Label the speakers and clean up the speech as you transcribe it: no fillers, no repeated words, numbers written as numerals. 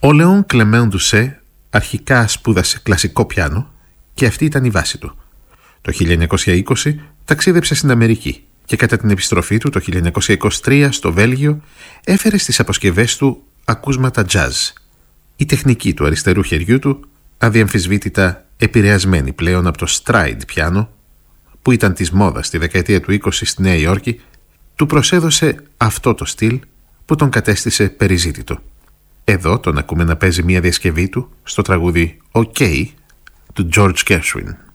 Speaker 1: Ο Λέον Κλεμέν Ντουσέ αρχικά σπούδασε κλασικό πιάνο και αυτή ήταν η βάση του. Το 1920 ταξίδεψε στην Αμερική και κατά την επιστροφή του το 1923 στο Βέλγιο έφερε στις αποσκευές του ακούσματα jazz. Η τεχνική του αριστερού χεριού του, αδιαμφισβήτητα επηρεασμένη πλέον από το stride πιάνο, που ήταν της μόδας στη δεκαετία του 20 στη Νέα Υόρκη, του προσέδωσε αυτό το στυλ που τον κατέστησε περιζήτητο. Εδώ τον ακούμε να παίζει μια διασκευή του στο τραγούδι «OK» του George Gershwin.